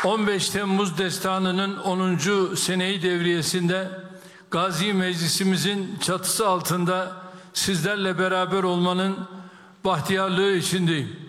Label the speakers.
Speaker 1: 15 Temmuz Destanı'nın 10. seneyi devriyesinde Gazi Meclisimizin çatısı altında sizlerle beraber olmanın bahtiyarlığı içindeyim.